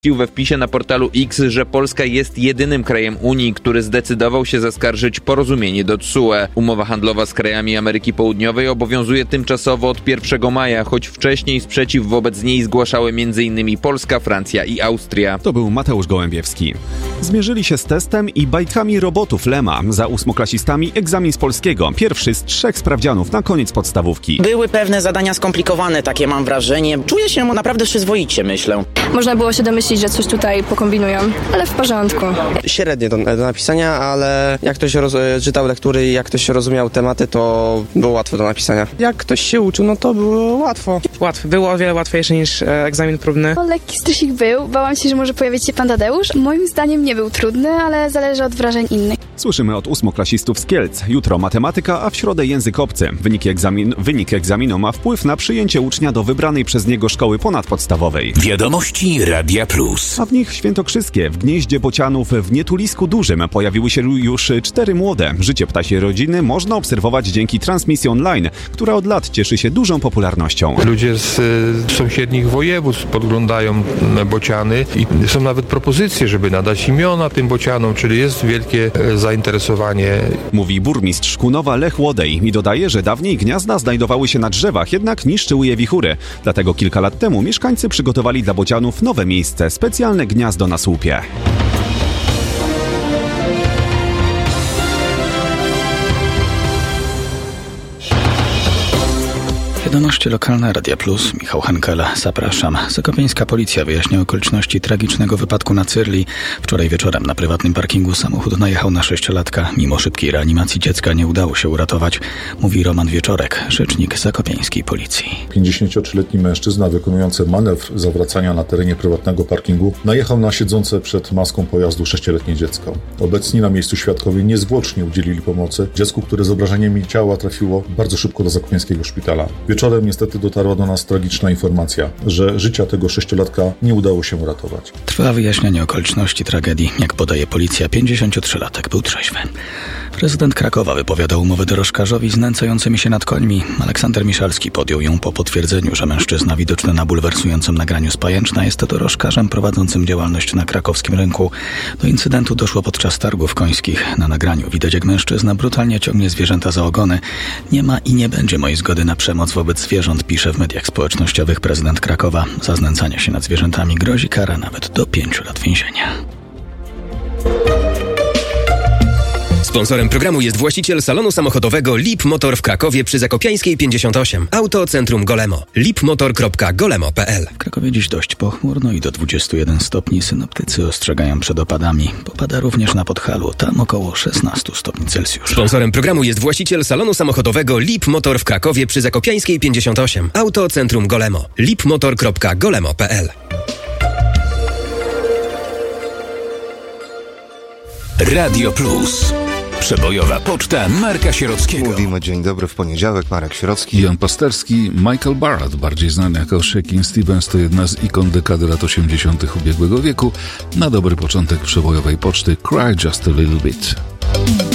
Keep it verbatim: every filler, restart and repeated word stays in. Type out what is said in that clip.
we wpisie na portalu X, że Polska jest jedynym krajem Unii, który zdecydował się zaskarżyć porozumienie do T S U E. Umowa handlowa z krajami Ameryki Południowej obowiązuje tymczasowo od pierwszego maja, choć wcześniej sprzeciw wobec niej zgłaszały m.in. Polska, Francja i Austria. To był Mateusz Gołębiewski. Zmierzyli się z testem i bajkami robotów Lema. Za ósmoklasistami egzamin z polskiego. Pierwszy z trzech sprawdzianów na koniec podstawówki. Były pewne zadania skomplikowane, takie mam wrażenie. Czuję się naprawdę przyzwoicie, myślę. Można było się domyślić, że coś tutaj pokombinują, ale w porządku. Średnie do, do napisania, ale jak ktoś roz, czytał lektury i jak ktoś rozumiał tematy, to było łatwo do napisania. Jak ktoś się uczył, no to było łatwo. Łatwo. Było o wiele łatwiejsze niż e, egzamin próbny. No, lekki stresik był. Bałam się, że może pojawić się pan Tadeusz. Moim zdaniem nie był trudny, ale zależy od wrażeń innych. Słyszymy od ósmoklasistów z Kielc. Jutro matematyka, a w środę język obcy. Wynik, egzamin, wynik egzaminu ma wpływ na przyjęcie ucznia do wybranej przez niego szkoły ponadpodstawowej. Wiadomości Radia Plus. A w nich świętokrzyskie. W gnieździe bocianów w Nietulisku Dużym pojawiły się już cztery młode. Życie ptasiej rodziny można obserwować dzięki transmisji online, która od lat cieszy się dużą popularnością. Ludzie z y, sąsiednich województw podglądają bociany i są nawet propozycje, żeby nadać imiona tym bocianom, czyli jest wielkie y, zainteresowanie. Mówi burmistrz Kunowa Lech Łodej i dodaje, że dawniej gniazda znajdowały się na drzewach, jednak niszczyły je wichury. Dlatego kilka lat temu mieszkańcy przygotowali dla bocianów nowe miejsce, specjalne gniazdo na słupie. Wiadomości lokalne Radia Plus, Michał Henkela, zapraszam. Zakopiańska policja wyjaśnia okoliczności tragicznego wypadku na Cyrli. Wczoraj wieczorem na prywatnym parkingu samochód najechał na sześciolatka. Mimo szybkiej reanimacji dziecka nie udało się uratować, mówi Roman Wieczorek, rzecznik zakopiańskiej policji. pięćdziesięciotrzyletni mężczyzna wykonujący manewr zawracania na terenie prywatnego parkingu najechał na siedzące przed maską pojazdu sześcioletnie dziecko. Obecni na miejscu świadkowie niezwłocznie udzielili pomocy dziecku, które z obrażeniami ciała trafiło bardzo szybko do zakopiańskiego szpitala. Wieczorem niestety dotarła do nas tragiczna informacja, że życia tego sześciolatka nie udało się uratować. Trwa wyjaśnianie okoliczności tragedii. Jak podaje policja, pięćdziesięciotrzylatek był trzeźwy. Prezydent Krakowa wypowiadał umowę dorożkarzowi znęcającymi się nad końmi. Aleksander Miszalski podjął ją po potwierdzeniu, że mężczyzna widoczny na bulwersującym nagraniu z Pajęczna jest dorożkarzem prowadzącym działalność na krakowskim rynku. Do incydentu doszło podczas targów końskich. Na nagraniu widać, jak mężczyzna brutalnie ciągnie zwierzęta za ogony. Nie ma i nie będzie mojej zgody na przemoc wobec zwierząt, pisze w mediach społecznościowych prezydent Krakowa. Za znęcanie się nad zwierzętami grozi kara nawet do pięciu lat więzienia. Sponsorem programu jest właściciel salonu samochodowego Lip Motor w Krakowie przy Zakopiańskiej pięćdziesiąt osiem. Auto Centrum Golemo. lipmotor kropka golemo kropka p l. W Krakowie dziś dość pochmurno i do dwudziestu jeden stopni. Synoptycy ostrzegają przed opadami. Popada również na Podhalu, tam około szesnaście stopni Celsjusza. Sponsorem programu jest właściciel salonu samochodowego Lip Motor w Krakowie przy Zakopiańskiej pięćdziesiąt osiem. Auto Centrum Golemo. lipmotor kropka golemo kropka p l. Radio Plus. Przebojowa poczta Marka Sierockiego. Mówimy dzień dobry w poniedziałek. Marek Sierocki. Jan Pasterski. Michael Barrett, bardziej znany jako Shakin' Stevens, to jedna z ikon dekady lat osiemdziesiątych ubiegłego wieku. Na dobry początek przebojowej poczty Cry Just a Little Bit.